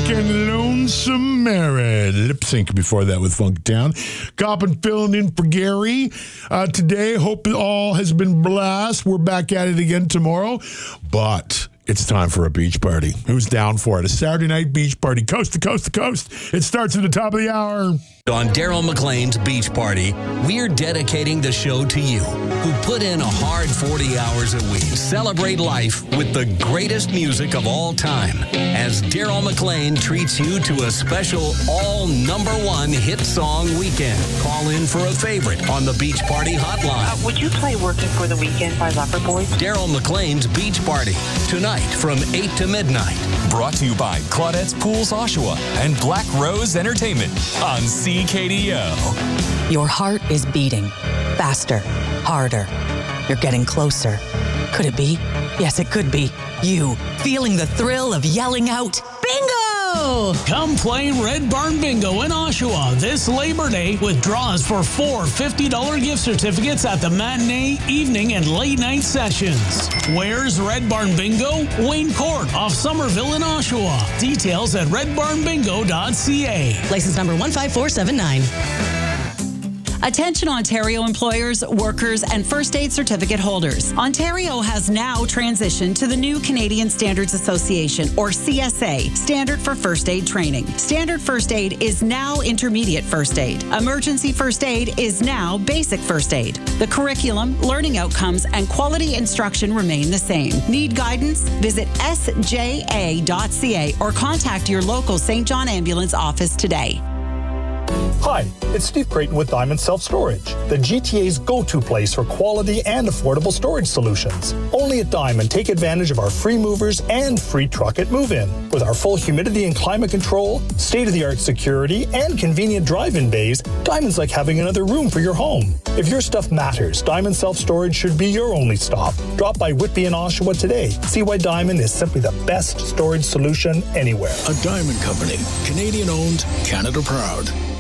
and Lonesome Mary. Lip sync before that with Funktown. Coppin filling in for Gary. Today, hope it all has been blast. We're back at it again tomorrow. But it's time for a beach party. Who's down for it? A Saturday night beach party, coast to coast to coast. It starts at the top of the hour. On Daryl McLean's Beach Party, we're dedicating the show to you, who put in a hard 40 hours a week. Celebrate life with the greatest music of all time, as Daryl McLean treats you to a special all-number-1 hit song weekend. Call in for a favorite on the Beach Party hotline. Would you play Working for the Weekend by Leper Boys? Daryl McLean's Beach Party, tonight from 8 to midnight. Brought to you by Claudette's Pools Oshawa and Black Rose Entertainment on CKDO. Your heart is beating faster, harder. You're getting closer. Could it be? Yes, it could be. You, feeling the thrill of yelling out, bingo! Come play Red Barn Bingo in Oshawa this Labor Day with draws for 4 $50 gift certificates at the matinee, evening, and late night sessions. Where's Red Barn Bingo? Wayne Court off Somerville in Oshawa. Details at redbarnbingo.ca. License number 15479. Attention Ontario employers, workers, and first aid certificate holders. Ontario has now transitioned to the new Canadian Standards Association, or CSA, Standard for First Aid Training. Standard First Aid is now Intermediate First Aid. Emergency First Aid is now Basic First Aid. The curriculum, learning outcomes, and quality instruction remain the same. Need guidance? Visit sja.ca or contact your local St. John Ambulance office today. Hi, it's Steve Creighton with Diamond Self-Storage, the GTA's go-to place for quality and affordable storage solutions. Only at Diamond, take advantage of our free movers and free truck at move-in. With our full humidity and climate control, state-of-the-art security, and convenient drive-in bays, Diamond's like having another room for your home. If your stuff matters, Diamond Self-Storage should be your only stop. Drop by Whitby and Oshawa today. See why Diamond is simply the best storage solution anywhere. A Diamond Company, Canadian-owned, Canada-proud.